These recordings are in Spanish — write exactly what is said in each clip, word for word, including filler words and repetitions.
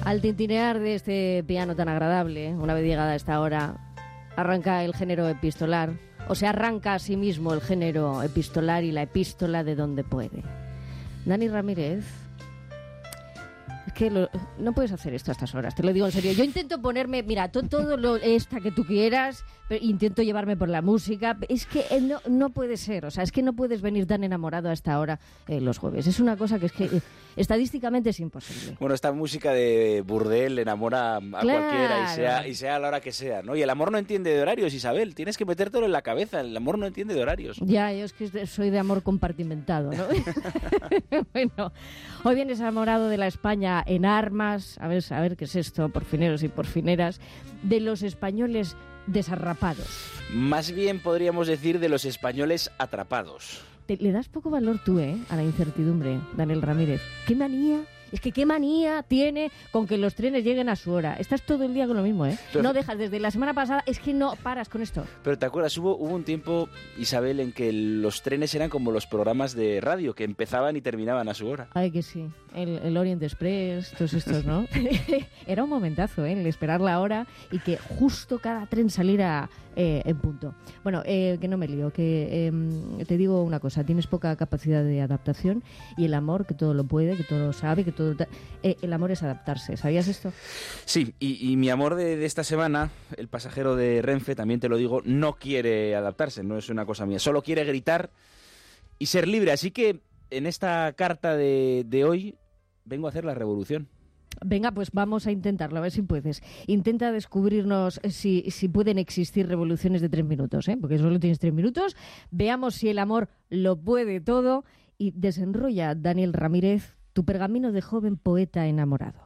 Al tintinear de este piano tan agradable, una vez llegada a esta hora, arranca el género epistolar, o se arranca a sí mismo el género epistolar y la epístola de donde puede. Dani Ramírez, es que lo, no puedes hacer esto a estas horas, te lo digo en serio. Yo intento ponerme, mira, to, todo lo esta que tú quieras, pero intento llevarme por la música. Es que eh, no, no puede ser, o sea, es que no puedes venir tan enamorado a esta hora eh, los jueves. Es una cosa que es que eh, estadísticamente es imposible. Bueno, esta música de Burdel enamora a Claro. cualquiera y sea, y sea a la hora que sea, ¿no? Y el amor no entiende de horarios, Isabel. Tienes que metértelo en la cabeza. El amor no entiende de horarios. Ya, yo es que soy de amor compartimentado, ¿no? Bueno, hoy vienes enamorado de la España en armas, a ver, a ver qué es esto, porfineros y porfineras, de los españoles desarrapados. Más bien podríamos decir de los españoles atrapados. Te, le das poco valor tú, ¿eh?, a la incertidumbre, Daniel Ramírez. ¿Qué manía? Es que qué manía tiene con que los trenes lleguen a su hora. Estás todo el día con lo mismo, ¿eh? Pero, no dejas, desde la semana pasada, es que no paras con esto. Pero ¿te acuerdas? Hubo, hubo un tiempo, Isabel, en que los trenes eran como los programas de radio, que empezaban y terminaban a su hora. Ay, que sí. El, el Orient Express, todos estos, ¿no? Era un momentazo, ¿eh?, el esperar la hora y que justo cada tren saliera eh, en punto. Bueno, eh, que no me lío, que eh, te digo una cosa, tienes poca capacidad de adaptación y el amor, que todo lo puede, que todo lo sabe, que todo... Eh, el amor es adaptarse, ¿sabías esto? Sí, y, y mi amor de, de esta semana, el pasajero de Renfe, también te lo digo, no quiere adaptarse, no es una cosa mía, solo quiere gritar y ser libre, así que en esta carta de, de hoy vengo a hacer la revolución. Venga, pues vamos a intentarlo, a ver si puedes. Intenta descubrirnos si, si pueden existir revoluciones de tres minutos, ¿eh? Porque solo tienes tres minutos. Veamos si el amor lo puede todo y desenrolla, Daniel Ramírez, tu pergamino de joven poeta enamorado.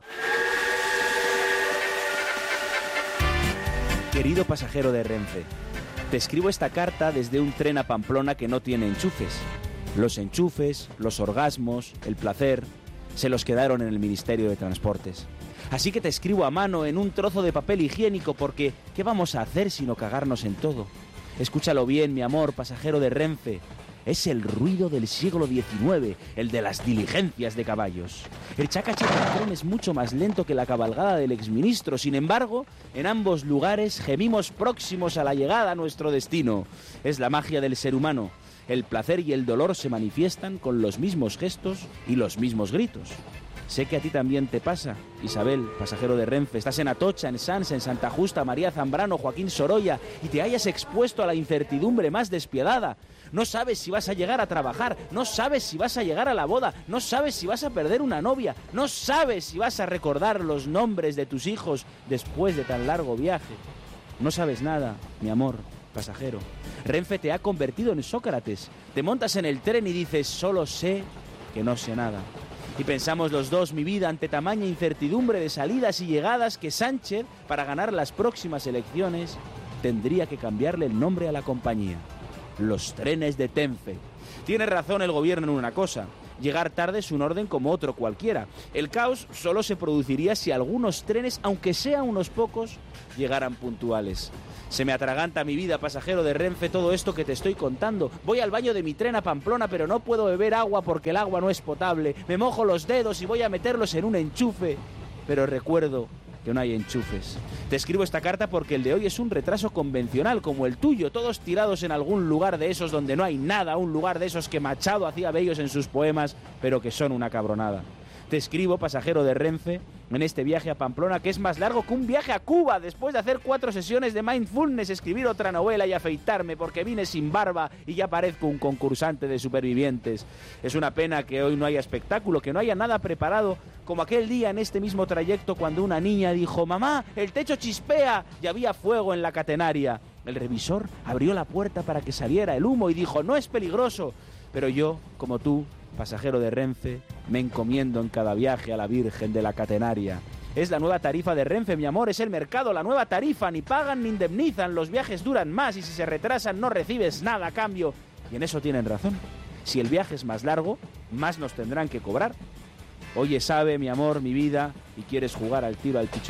Querido pasajero de Renfe, te escribo esta carta desde un tren a Pamplona que no tiene enchufes. Los enchufes, los orgasmos, el placer, se los quedaron en el Ministerio de Transportes. Así que te escribo a mano en un trozo de papel higiénico porque ¿qué vamos a hacer sino cagarnos en todo? Escúchalo bien, mi amor, pasajero de Renfe. Es el ruido del siglo diecinueve, el de las diligencias de caballos. El chaca-chaca del tren es mucho más lento que la cabalgada del exministro. Sin embargo, en ambos lugares gemimos próximos a la llegada a nuestro destino. Es la magia del ser humano. El placer y el dolor se manifiestan con los mismos gestos y los mismos gritos. Sé que a ti también te pasa, Isabel, pasajero de Renfe. Estás en Atocha, en Sanz, en Santa Justa, María Zambrano, Joaquín Sorolla, y te hayas expuesto a la incertidumbre más despiadada. No sabes si vas a llegar a trabajar, no sabes si vas a llegar a la boda, no sabes si vas a perder una novia, no sabes si vas a recordar los nombres de tus hijos después de tan largo viaje. No sabes nada, mi amor, pasajero. Renfe te ha convertido en Sócrates. Te montas en el tren y dices, solo sé que no sé nada. Y pensamos los dos, mi vida, ante tamaña incertidumbre de salidas y llegadas, que Sánchez, para ganar las próximas elecciones, tendría que cambiarle el nombre a la compañía. Los trenes de Tenfe. Tiene razón el gobierno en una cosa. Llegar tarde es un orden como otro cualquiera. El caos solo se produciría si algunos trenes, aunque sean unos pocos, llegaran puntuales. Se me atraganta mi vida, pasajero de Renfe, todo esto que te estoy contando. Voy al baño de mi tren a Pamplona, pero no puedo beber agua porque el agua no es potable. Me mojo los dedos y voy a meterlos en un enchufe. Pero recuerdo que no hay enchufes. Te escribo esta carta porque el de hoy es un retraso convencional, como el tuyo, todos tirados en algún lugar de esos donde no hay nada, un lugar de esos que Machado hacía bellos en sus poemas, pero que son una cabronada. Te escribo, pasajero de Renfe, en este viaje a Pamplona, que es más largo que un viaje a Cuba, después de hacer cuatro sesiones de mindfulness, escribir otra novela y afeitarme, porque vine sin barba y ya parezco un concursante de supervivientes. Es una pena que hoy no haya espectáculo, que no haya nada preparado, como aquel día en este mismo trayecto cuando una niña dijo, mamá, el techo chispea, y había fuego en la catenaria. El revisor abrió la puerta para que saliera el humo y dijo, no es peligroso, pero yo, como tú, pasajero de Renfe, me encomiendo en cada viaje a la Virgen de la Catenaria. Es la nueva tarifa de Renfe, mi amor, es el mercado, la nueva tarifa, ni pagan ni indemnizan, los viajes duran más y si se retrasan no recibes nada a cambio. Y en eso tienen razón. Si el viaje es más largo, más nos tendrán que cobrar. Oye, sabe, mi amor, mi vida, y quieres jugar al tiro al pichón.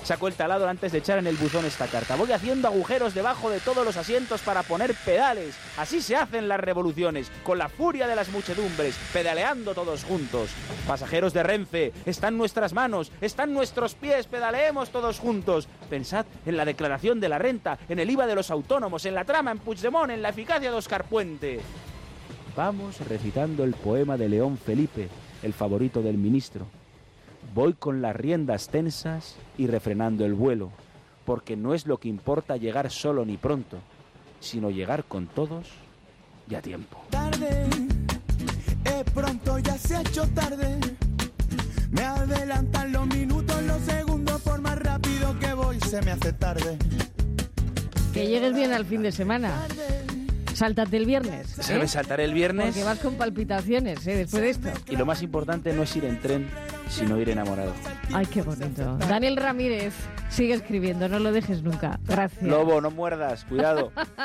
Sacó el taladro antes de echar en el buzón esta carta. Voy haciendo agujeros debajo de todos los asientos para poner pedales. Así se hacen las revoluciones, con la furia de las muchedumbres, pedaleando todos juntos. Pasajeros de Renfe, están nuestras manos, están nuestros pies, pedaleemos todos juntos. Pensad en la declaración de la renta, en el I V A de los autónomos, en la trama, en Puigdemont, en la eficacia de Óscar Puente. Vamos recitando el poema de León Felipe, el favorito del ministro. Voy con las riendas tensas y refrenando el vuelo, porque no es lo que importa llegar solo ni pronto, sino llegar con todos y a tiempo. Tarde, eh, pronto ya se ha hecho tarde. Me adelantan los minutos, los segundos, por más rápido que voy se me hace tarde. Que llegues bien al fin de semana. Sáltate el viernes. Se ¿eh? me saltaré el viernes. Porque vas con palpitaciones, ¿eh? Después de esto. Y lo más importante no es ir en tren, sino ir enamorado. Ay, qué bonito. Daniel Ramírez, sigue escribiendo, no lo dejes nunca. Gracias. Lobo, no muerdas, cuidado.